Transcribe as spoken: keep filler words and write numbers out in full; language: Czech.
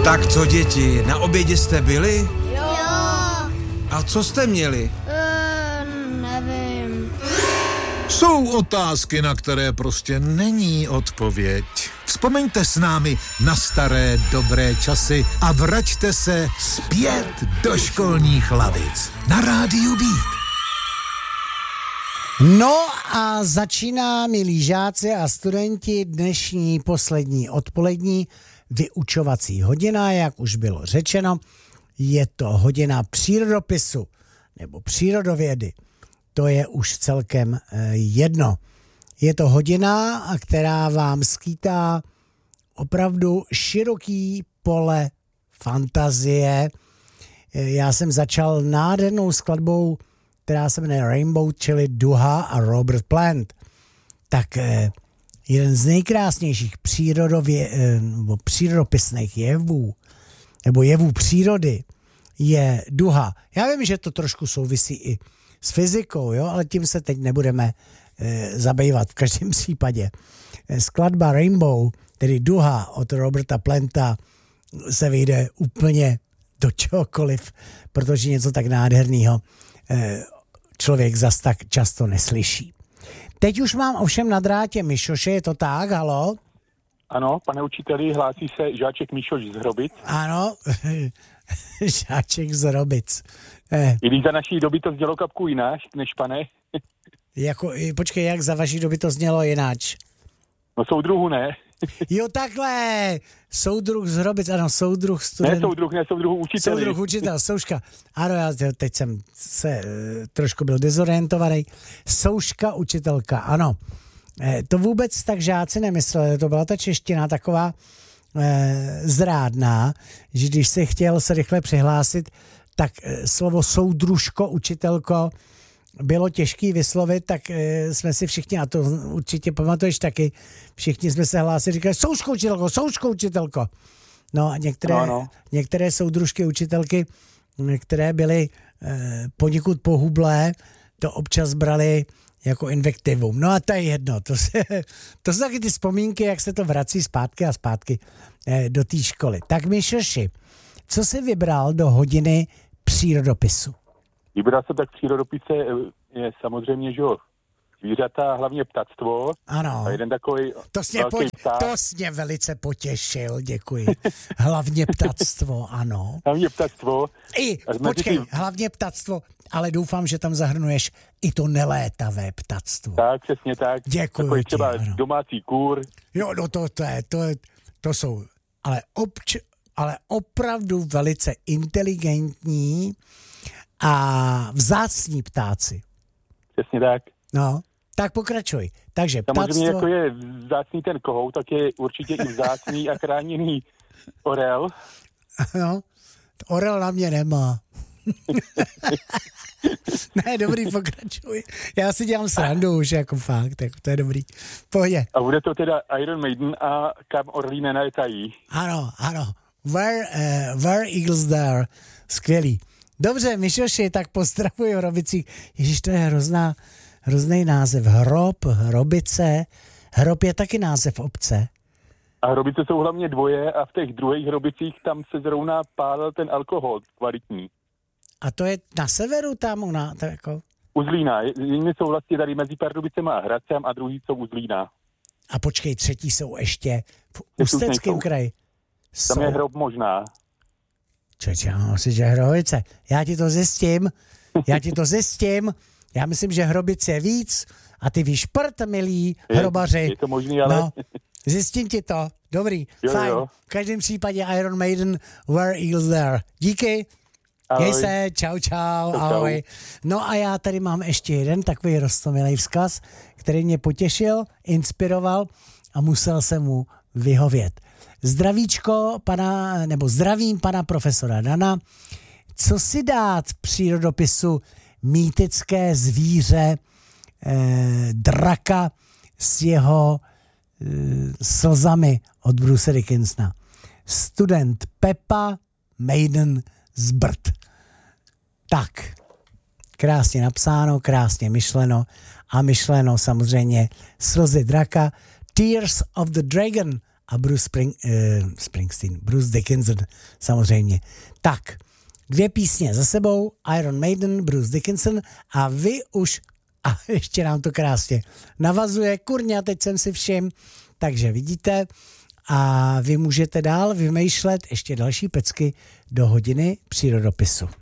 Tak co, děti, na obědě jste byli? Jo. A co jste měli? Uh, nevím. Jsou otázky, na které prostě není odpověď. Vzpomeňte s námi na staré dobré časy a vraťte se zpět do školních lavic na Rádiu Beat. No a začíná, milí žáci a studenti, dnešní poslední odpolední vyučovací hodina, jak už bylo řečeno. Je to hodina přírodopisu nebo přírodovědy. To je už celkem jedno. Je to hodina, která vám skýtá opravdu široký pole fantazie. Já jsem začal nádhernou skladbou, která se jmenuje Rainbow, čili Duha a Robert Plant. Tak jeden z nejkrásnějších přírodově, nebo přírodopisných jevů, nebo jevů přírody je duha. Já vím, že to trošku souvisí i s fyzikou, jo, ale tím se teď nebudeme e, zabývat v každém případě. Skladba Rainbow, tedy duha od Roberta Planta, se vyjde úplně do čehokoliv, protože něco tak nádherného e, člověk zas tak často neslyší. Teď už mám ovšem na drátě Mišoše, je to tak, halo? Ano, pane učiteli, hlásí se žáček Mišoš z Hrobic. Ano, žáček z Hrobic. Eh. I když za naší doby to znělo kapku jináč, než pane. Jako, počkej, jak za vaší doby to znělo jináč? No soudruhu ne. Jo, takhle, soudruh z Hrobic, ano, soudruh student. Ne soudruh, ne soudruh učiteli. Soudruh učitel, Souška. Ano, já teď jsem se uh, trošku byl dezorientovaný. Souška učitelka, ano. Eh, to vůbec tak žáci nemysleli, to byla ta čeština taková eh, zrádná, že když se chtěl se rychle přihlásit, tak eh, slovo soudružko, učitelko bylo těžký vyslovit, tak eh, jsme si všichni, a to určitě pamatuješ taky, všichni jsme se hlásili, říkali souško učitelko, souško učitelko. No a některé, no, no. některé soudružky učitelky, které byly eh, poněkud pohublé, to občas brali jako invektivum. No a to je jedno. To, se, to jsou taky ty vzpomínky, jak se to vrací zpátky a zpátky eh, do té školy. Tak Mišoši, co jsi vybral do hodiny přírodopisu? Vybral jsem tak v přírodopise je samozřejmě, že jo, zvířata, hlavně ptactvo. Ano. A jeden takový to jsi, po, to jsi mě velice potěšil, děkuji. Hlavně ptactvo, ano. Hlavně ptactvo. I, počkej, ty... hlavně ptactvo, ale doufám, že tam zahrnuješ i to nelétavé ptactvo. Tak, přesně tak. Děkuji takový ti, třeba ano. Domácí kůr. Jo, no to, to, je, to, je, to jsou, ale, obč, ale opravdu velice inteligentní a vzácní ptáci. Přesně tak. No, tak pokračuj. Takže samozřejmě ptactvo... jako je vzácný ten kohout, tak je určitě i vzácný a chráněný orel. No, orel na mě nemá. Ne, dobrý, pokračuj. Já si dělám srandu už, jako fakt, tak to je dobrý. Pohodě. A bude to teda Iron Maiden a kam orlí nenaletají. Ano, ano. Where, uh, where Eagles There. Skvělý. Dobře, Mišoši, tak pozdravuji Hrobicích. Ježiš, to je hrozná, hrozný název. Hrob, Hrobice. Hrob je taky název obce. A Hrobice jsou hlavně dvoje a v těch druhých Hrobicích tam se zrovna pálil ten alkohol kvalitní. A to je na severu tam ona, to jako... U Zlína. Jedni jsou vlastně tady mezi Pardubicema a Hradcem a druhý jsou u Zlína. A počkej, třetí jsou ještě v Ústeckém kraji. Tam jsou... je hrob možná. Čeč, já mám si, že Hrobice. Já ti to zjistím. Já ti to zjistím. Já myslím, že Hrobic je víc a ty víš prd, milí hrobaři. Je, je to možný, ale... No, zjistím ti to. Dobrý, jo, fajn. Jo. V každém případě Iron Maiden, Where Eagles There. Díky. Měj se, čau, čau, ahoj. No a já tady mám ještě jeden takový roztomilý vzkaz, který mě potěšil, inspiroval a musel jsem mu vyhovět. Zdravíčko pana, nebo zdravím pana profesora Dana. Co si dát v přírodopisu mýtické zvíře eh, draka s jeho eh, slzami od Bruce Dickinsona? Student Peppa Maiden z Brd. Tak, krásně napsáno, krásně myšleno a myšleno samozřejmě slzy draka. Tears of the Dragon a Bruce Spring, uh, Springsteen, Bruce Dickinson samozřejmě. Tak, dvě písně za sebou, Iron Maiden, Bruce Dickinson a vy už, a ještě nám to krásně navazuje, kurňa, teď jsem si všim, takže vidíte a vy můžete dál vymýšlet ještě další pecky do hodiny přírodopisu.